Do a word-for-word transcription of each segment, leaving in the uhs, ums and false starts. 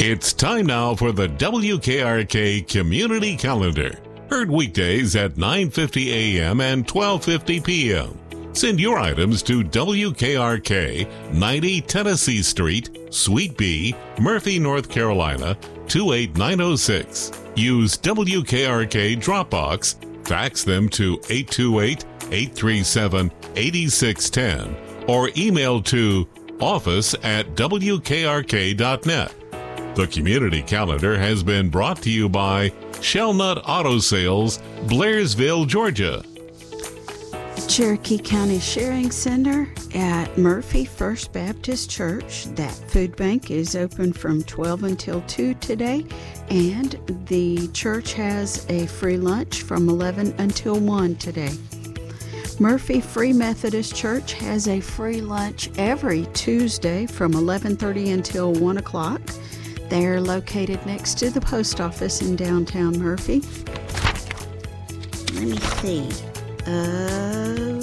It's time now for the W K R K Community Calendar. Heard weekdays at nine fifty a.m. and twelve fifty p.m. Send your items to W K R K, ninety Tennessee Street, Suite B, Murphy, North Carolina, two eight nine oh six. Use W K R K Dropbox, fax them to eight two eight, eight three seven, eight six one zero, or email to office at W K R K dot net. The Community Calendar has been brought to you by Shellnut Auto Sales, Blairsville, Georgia. Cherokee County Sharing Center at Murphy First Baptist Church. That food bank is open from twelve until two today, and the church has a free lunch from eleven until one today. Murphy Free Methodist Church has a free lunch every Tuesday from eleven thirty until one o'clock. They're located next to the post office in downtown Murphy. Let me see. Uh,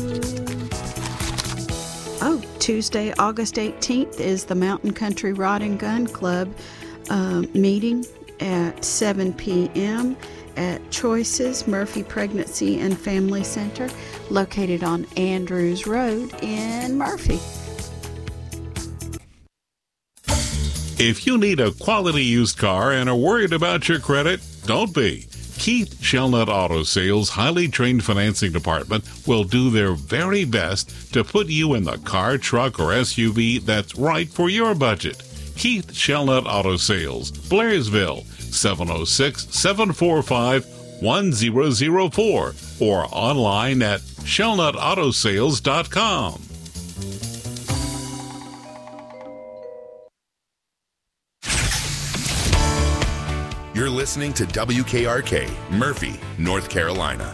oh, Tuesday, August eighteenth is the Mountain Country Rod and Gun Club uh, meeting at seven p.m. at Choices Murphy Pregnancy and Family Center, located on Andrews Road in Murphy. If you need a quality used car and are worried about your credit, don't be. Keith Shellnut Auto Sales' highly trained financing department will do their very best to put you in the car, truck, or S U V that's right for your budget. Keith Shellnut Auto Sales, Blairsville, seven oh six, seven four five, one zero zero four, or online at shellnut auto sales dot com. You're listening to W K R K, Murphy, North Carolina.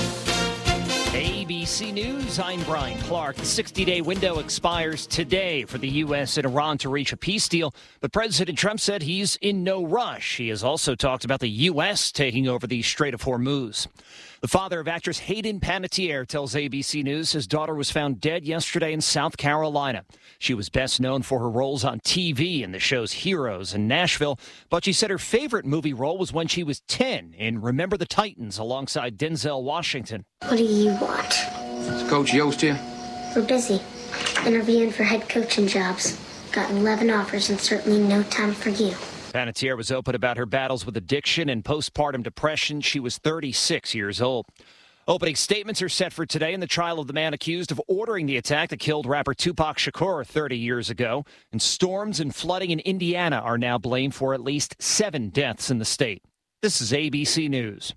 A B C News, I'm Brian Clark. The sixty-day window expires today for the U S and Iran to reach a peace deal, but President Trump said he's in no rush. He has also talked about the U S taking over the Strait of Hormuz. The father of actress Hayden Panettiere tells A B C News his daughter was found dead yesterday in South Carolina. She was best known for her roles on T V in the shows Heroes and Nashville, but she said her favorite movie role was when she was ten in Remember the Titans alongside Denzel Washington. What do you want? Is Coach Yost here? We're busy. Interviewing for head coaching jobs. Got eleven offers and certainly no time for you. Panettiere was open about her battles with addiction and postpartum depression. She was thirty-six years old. Opening statements are set for today in the trial of the man accused of ordering the attack that killed rapper Tupac Shakur thirty years ago. And storms and flooding in Indiana are now blamed for at least seven deaths in the state. This is A B C News.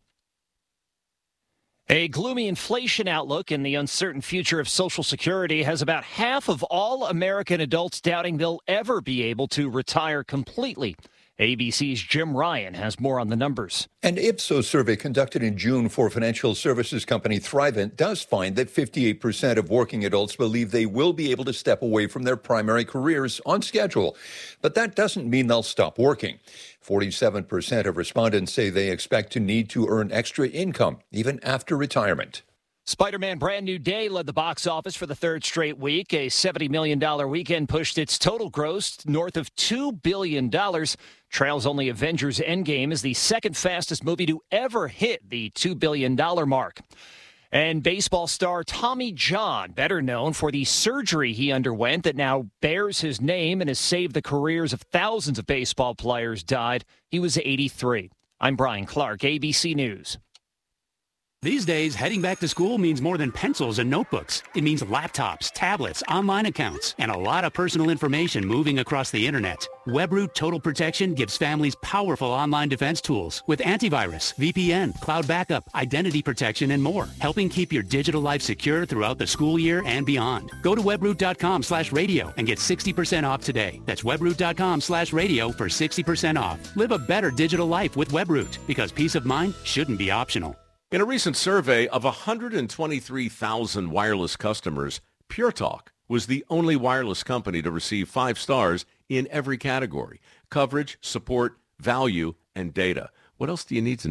A gloomy inflation outlook and the uncertain future of Social Security has about half of all American adults doubting they'll ever be able to retire completely. A B C's Jim Ryan has more on the numbers. An Ipsos survey conducted in June for financial services company Thrivent does find that fifty-eight percent of working adults believe they will be able to step away from their primary careers on schedule. But that doesn't mean they'll stop working. forty-seven percent of respondents say they expect to need to earn extra income even after retirement. Spider-Man Brand New Day led the box office for the third straight week. A seventy million dollars weekend pushed its total gross north of two billion dollars. Trails only Avengers Endgame is the second fastest movie to ever hit the two billion dollars mark. And baseball star Tommy John, better known for the surgery he underwent that now bears his name and has saved the careers of thousands of baseball players, died. He was eighty-three. I'm Brian Clark, A B C News. These days, heading back to school means more than pencils and notebooks. It means laptops, tablets, online accounts, and a lot of personal information moving across the internet. Webroot Total Protection gives families powerful online defense tools with antivirus, V P N, cloud backup, identity protection, and more, helping keep your digital life secure throughout the school year and beyond. Go to webroot.com slash radio and get sixty percent off today. That's webroot.com slash radio for sixty percent off. Live a better digital life with Webroot, because peace of mind shouldn't be optional. In a recent survey of one hundred twenty-three thousand wireless customers, Pure Talk was the only wireless company to receive five stars in every category: coverage, support, value, and data. What else do you need to know?